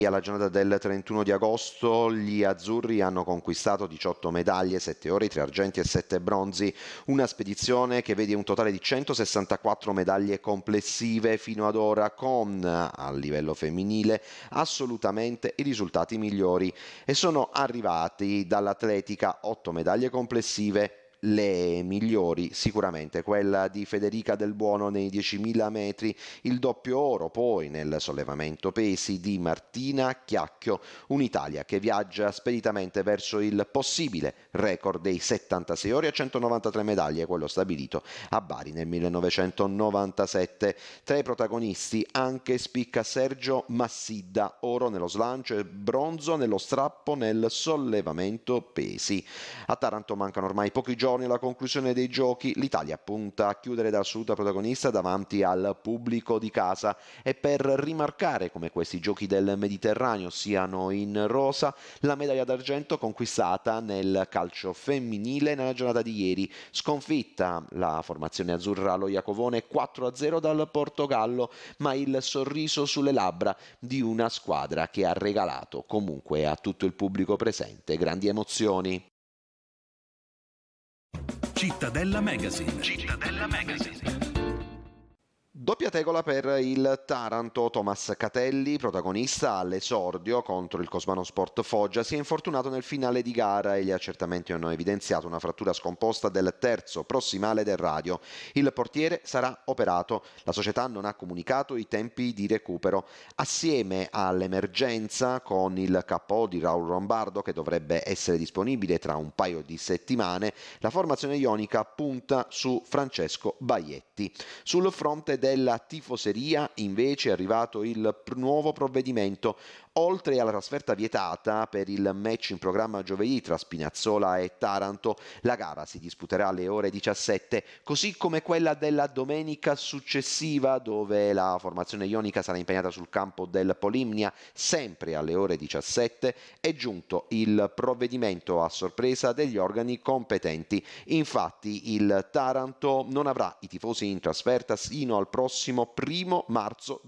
Alla giornata del 31 di agosto gli azzurri hanno conquistato 18 medaglie, 7 ori, 3 argenti e 7 bronzi, una spedizione che vede un totale di 164 medaglie complessive fino ad ora, con a livello femminile assolutamente i risultati migliori, e sono arrivati dall'atletica 8 medaglie complessive. Le migliori sicuramente quella di Federica Del Buono nei 10.000 metri, il doppio oro poi nel sollevamento pesi di Martina Chiacchio, un'Italia che viaggia speditamente verso il possibile record dei 76 ori a 193 medaglie, quello stabilito a Bari nel 1997. Tra i protagonisti anche spicca Sergio Massidda, oro nello slancio e bronzo nello strappo nel sollevamento pesi. A Taranto mancano ormai pochi giorni alla conclusione dei giochi, l'Italia punta a chiudere da assoluta protagonista davanti al pubblico di casa, e per rimarcare come questi giochi del Mediterraneo siano in rosa, la medaglia d'argento conquistata nel calcio femminile nella giornata di ieri, sconfitta la formazione azzurra allo Iacovone 4-0 dal Portogallo, ma il sorriso sulle labbra di una squadra che ha regalato comunque a tutto il pubblico presente grandi emozioni. Cittadella Magazine. Cittadella Magazine. Doppia tegola per il Taranto. Thomas Catelli, protagonista all'esordio contro il Cosmano Sport Foggia, si è infortunato nel finale di gara e gli accertamenti hanno evidenziato una frattura scomposta del terzo prossimale del radio. Il portiere sarà operato. La società non ha comunicato i tempi di recupero. Assieme all'emergenza con il KO di Raul Lombardo, che dovrebbe essere disponibile tra un paio di settimane, la formazione ionica punta su Francesco Baietti. Sul fronte della tifoseria invece è arrivato il nuovo provvedimento. Oltre alla trasferta vietata per il match in programma giovedì tra Spinazzola e Taranto, la gara si disputerà alle ore 17, così come quella della domenica successiva, dove la formazione ionica sarà impegnata sul campo del Polimnia, sempre alle ore 17. È giunto il provvedimento a sorpresa degli organi competenti. Infatti il Taranto non avrà i tifosi in trasferta sino al prossimo 1 marzo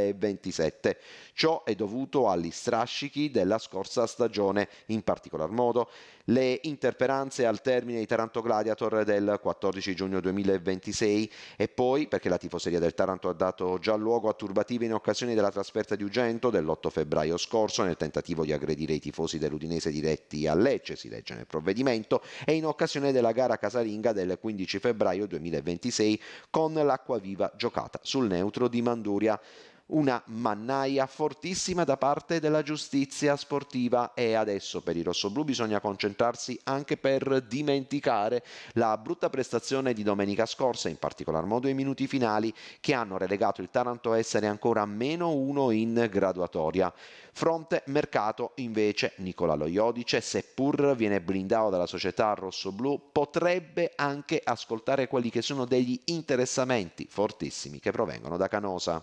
2027. Ciò è dovuto agli strascichi della scorsa stagione, in particolar modo le interperanze al termine di Taranto Gladiator del 14 giugno 2026, e poi perché la tifoseria del Taranto ha dato già luogo a turbative in occasione della trasferta di Ugento dell'8 febbraio scorso nel tentativo di aggredire i tifosi dell'Udinese diretti a Lecce, si legge nel provvedimento, e in occasione della gara casalinga del 15 febbraio 2026 con l'Acquaviva giocata sul neutro di Manduria. Una mannaia fortissima da parte della giustizia sportiva, e adesso per i rossoblù bisogna concentrarsi anche per dimenticare la brutta prestazione di domenica scorsa, in particolar modo i minuti finali che hanno relegato il Taranto a essere ancora -1 in graduatoria. Fronte mercato invece Nicola Loiodice, seppur viene blindato dalla società rossoblù, potrebbe anche ascoltare quelli che sono degli interessamenti fortissimi che provengono da Canosa.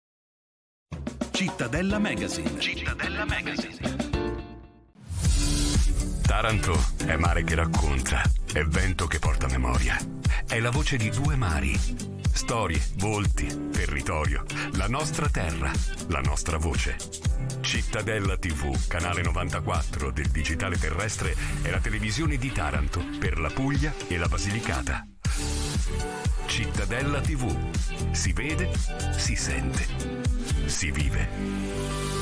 Cittadella Magazine. Cittadella Magazine. Taranto è mare che racconta, è vento che porta memoria, è la voce di due mari, storie, volti, territorio, la nostra terra, la nostra voce. Cittadella TV, canale 94 del digitale terrestre, è la televisione di Taranto per la Puglia e la Basilicata. Cittadella TV. Si vede, si sente, si vive.